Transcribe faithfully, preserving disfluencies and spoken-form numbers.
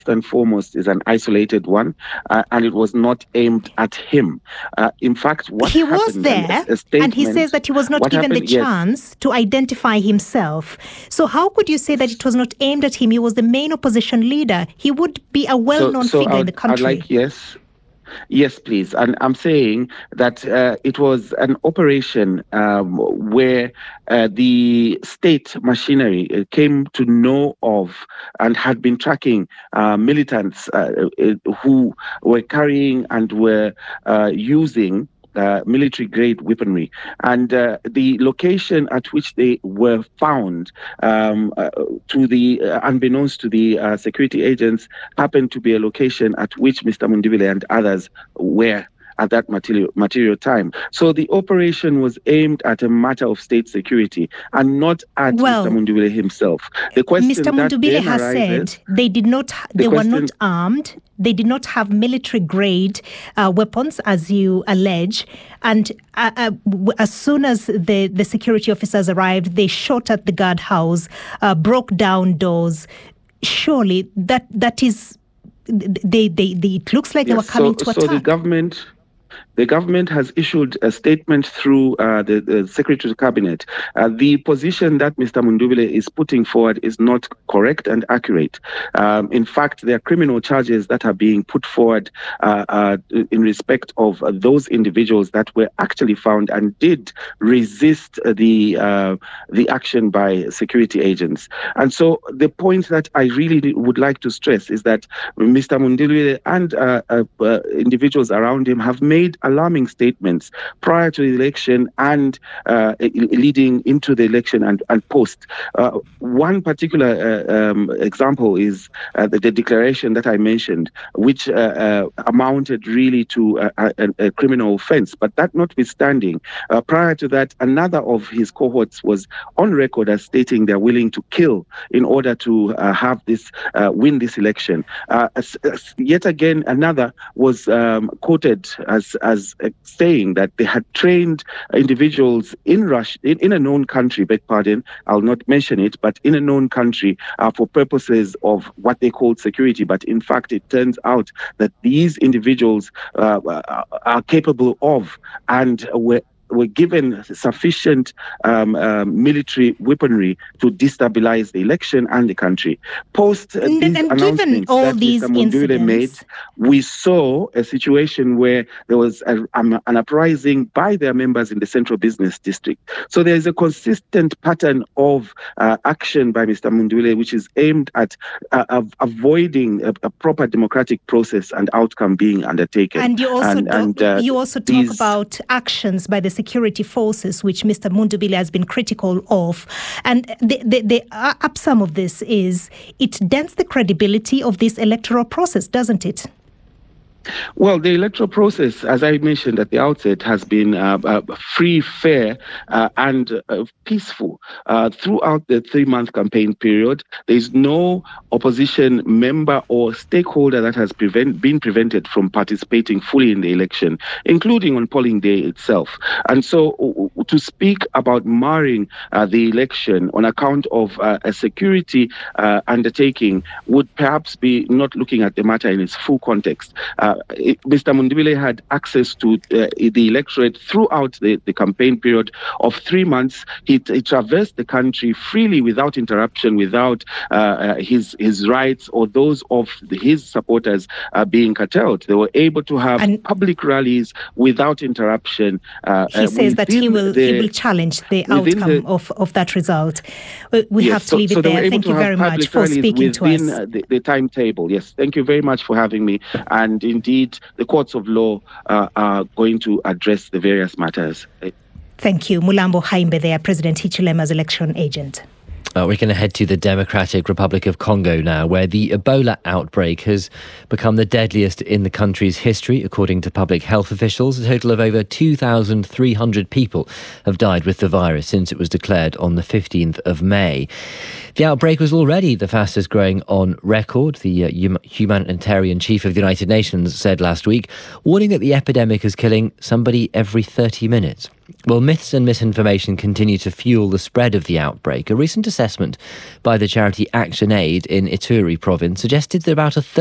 and foremost is an isolated one, uh, and it was not aimed at him. Uh, in fact, what he happened, was there, a, a and he says that he was not given happened, the chance yes. to identify himself. So how could you say that it was not aimed at him? He was the main opposition leader. He would be a well-known so, so figure I'd, in the country. I'd like, yes. Yes, please. And I'm saying that uh, it was an operation um, where uh, the state machinery uh, came to know of and had been tracking uh, militants uh, who were carrying and were uh, using Uh, military-grade weaponry, and uh, the location at which they were found, um, uh, to the uh, unbeknownst to the uh, security agents, happened to be a location at which Mister Mundibile and others were at that material, material time. So the operation was aimed at a matter of state security and not at well, Mister Mundibile himself. The question Mister that Mundibile then has arises, said they did not, they the were question, not armed. They did not have military-grade uh, weapons, as you allege. And uh, uh, w- as soon as the, the security officers arrived, they shot at the guardhouse, uh, broke down doors. Surely that that is, they they, they it looks like yes, they were coming so, to so attack. the government. The government has issued a statement through uh, the, the Secretary of Cabinet. Uh, the position that Mister Mundibile is putting forward is not correct and accurate. Um, in fact, there are criminal charges that are being put forward uh, uh, in respect of uh, those individuals that were actually found and did resist the uh, the action by security agents. And so the point that I really would like to stress is that Mister Mundibile and uh, uh, uh, individuals around him have made alarming statements prior to the election and uh, leading into the election and, and post. Uh, one particular uh, um, example is uh, the, the declaration that I mentioned, which uh, uh, amounted really to a, a, a criminal offense. But that notwithstanding, uh, prior to that, another of his cohorts was on record as stating they're willing to kill in order to uh, have this, uh, win this election. Uh, as, as yet again, another was um, quoted as as uh, saying that they had trained individuals in Russia, in, in a known country, beg pardon, I'll not mention it, but in a known country uh, for purposes of what they called security. But in fact, it turns out that these individuals uh, are capable of and were were given sufficient um, um, military weaponry to destabilize the election and the country. Post uh, and, these and announcements given all that these Mister Mundibile made, we saw a situation where there was a, um, an uprising by their members in the Central Business District. So there is a consistent pattern of uh, action by Mister Mundibile, which is aimed at uh, av- avoiding a, a proper democratic process and outcome being undertaken. And you also and, do, and, uh, you also talk these, about actions by the security forces, which Mister Mundibile has been critical of. And the, the, the uh, upsum of this is it dents the credibility of this electoral process, doesn't it? Well, the electoral process, as I mentioned at the outset, has been uh, uh, free, fair, uh, and uh, peaceful uh, throughout the three-month campaign period. There is no opposition member or stakeholder that has prevent, been prevented from participating fully in the election, including on polling day itself. And so uh, to speak about marring uh, the election on account of uh, a security uh, undertaking would perhaps be not looking at the matter in its full context. Uh, Uh, it, Mister Mundibile had access to uh, the electorate throughout the, the campaign period of three months. He, he traversed the country freely without interruption, without uh, uh, his his rights or those of the, his supporters uh, being curtailed. They were able to have and public rallies without interruption. Uh, he uh, says that he will the, he will challenge the outcome the, of, of that result. We yes, have to so, leave so it there. Thank you very much for speaking to us. Uh, the, the timetable. Yes, thank you very much for having me. And indeed, the courts of law uh, are going to address the various matters. Thank you. Mulambo Haimbe there, President Hichilema's election agent. Uh, we're going to head to the Democratic Republic of Congo now, where the Ebola outbreak has become the deadliest in the country's history. According to public health officials, a total of over two thousand three hundred people have died with the virus since it was declared on the fifteenth of May. The outbreak was already the fastest growing on record, the uh, hum- humanitarian chief of the United Nations said last week, warning that the epidemic is killing somebody every thirty minutes. Well, myths and misinformation continue to fuel the spread of the outbreak. A recent assessment by the charity ActionAid in Ituri province suggested that about a